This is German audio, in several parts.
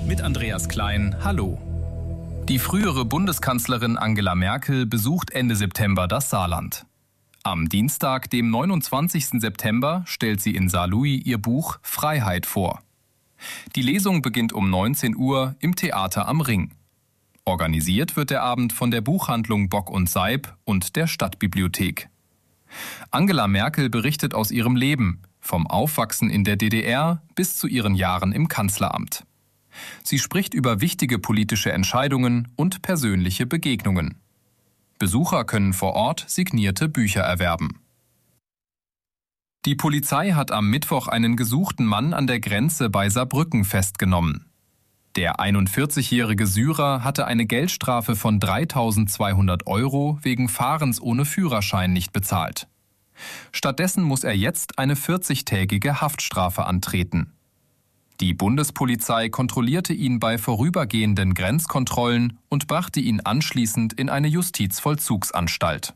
Mit Andreas Klein, hallo. Die frühere Bundeskanzlerin Angela Merkel besucht Ende September das Saarland. Am Dienstag, dem 29. September, stellt sie in Saarlouis ihr Buch Freiheit vor. Die Lesung beginnt um 19 Uhr im Theater am Ring. Organisiert wird der Abend von der Buchhandlung Bock und Seib und der Stadtbibliothek. Angela Merkel berichtet aus ihrem Leben, vom Aufwachsen in der DDR bis zu ihren Jahren im Kanzleramt. Sie spricht über wichtige politische Entscheidungen und persönliche Begegnungen. Besucher können vor Ort signierte Bücher erwerben. Die Polizei hat am Mittwoch einen gesuchten Mann an der Grenze bei Saarbrücken festgenommen. Der 41-jährige Syrer hatte eine Geldstrafe von 3.200 € wegen Fahrens ohne Führerschein nicht bezahlt. Stattdessen muss er jetzt eine 40-tägige Haftstrafe antreten. Die Bundespolizei kontrollierte ihn bei vorübergehenden Grenzkontrollen und brachte ihn anschließend in eine Justizvollzugsanstalt.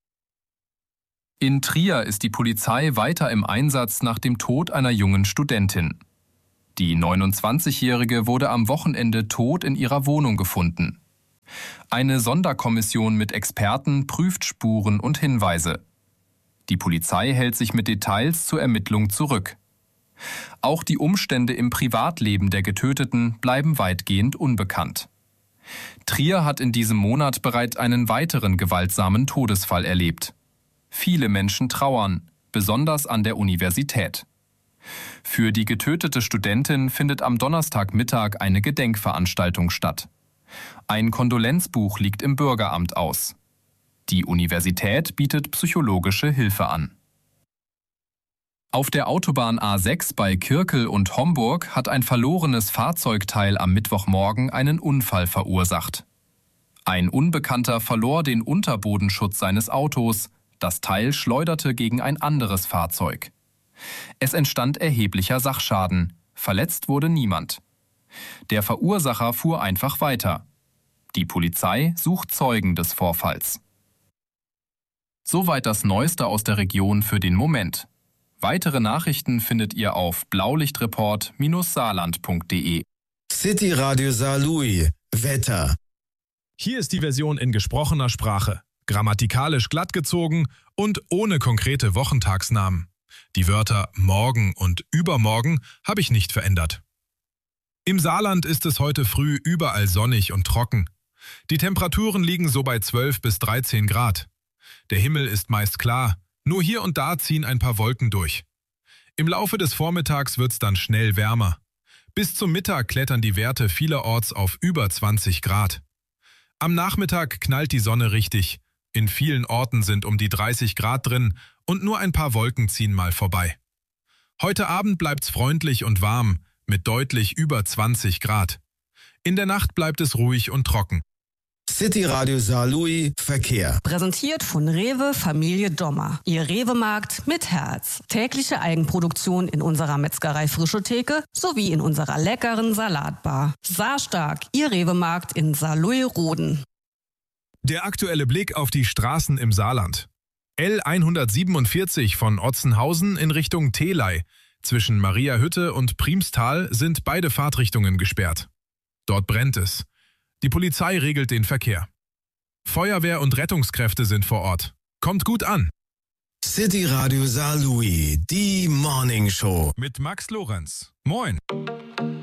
In Trier ist die Polizei weiter im Einsatz nach dem Tod einer jungen Studentin. Die 29-Jährige wurde am Wochenende tot in ihrer Wohnung gefunden. Eine Sonderkommission mit Experten prüft Spuren und Hinweise. Die Polizei hält sich mit Details zur Ermittlung zurück. Auch die Umstände im Privatleben der Getöteten bleiben weitgehend unbekannt. Trier hat in diesem Monat bereits einen weiteren gewaltsamen Todesfall erlebt. Viele Menschen trauern, besonders an der Universität. Für die getötete Studentin findet am Donnerstagmittag eine Gedenkveranstaltung statt. Ein Kondolenzbuch liegt im Bürgeramt aus. Die Universität bietet psychologische Hilfe an. Auf der Autobahn A6 bei Kirkel und Homburg hat ein verlorenes Fahrzeugteil am Mittwochmorgen einen Unfall verursacht. Ein Unbekannter verlor den Unterbodenschutz seines Autos. Das Teil schleuderte gegen ein anderes Fahrzeug. Es entstand erheblicher Sachschaden. Verletzt wurde niemand. Der Verursacher fuhr einfach weiter. Die Polizei sucht Zeugen des Vorfalls. Soweit das Neueste aus der Region für den Moment. Weitere Nachrichten findet ihr auf blaulichtreport-saarland.de. City Radio Saarlouis. Wetter. Hier ist die Version in gesprochener Sprache. Grammatikalisch glattgezogen und ohne konkrete Wochentagsnamen. Die Wörter morgen und übermorgen habe ich nicht verändert. Im Saarland ist es heute früh überall sonnig und trocken. Die Temperaturen liegen so bei 12 bis 13 Grad. Der Himmel ist meist klar, nur hier und da ziehen ein paar Wolken durch. Im Laufe des Vormittags wird es dann schnell wärmer. Bis zum Mittag klettern die Werte vielerorts auf über 20 Grad. Am Nachmittag knallt die Sonne richtig. In vielen Orten sind um die 30 Grad drin und nur ein paar Wolken ziehen mal vorbei. Heute Abend bleibt's freundlich und warm, mit deutlich über 20 Grad. In der Nacht bleibt es ruhig und trocken. City Radio Saarlouis Verkehr. Präsentiert von Rewe Familie Dommer. Ihr Rewe-Markt mit Herz. Tägliche Eigenproduktion in unserer Metzgerei Frischetheke sowie in unserer leckeren Salatbar. Saarstark, Ihr Rewe-Markt in Saarlouis-Roden. Der aktuelle Blick auf die Straßen im Saarland. L147 von Otzenhausen in Richtung Theley. Zwischen Mariahütte und Priemstal sind beide Fahrtrichtungen gesperrt. Dort brennt es. Die Polizei regelt den Verkehr. Feuerwehr und Rettungskräfte sind vor Ort. Kommt gut an. City Radio Saarlouis, die Morning Show. Mit Max Lorenz. Moin.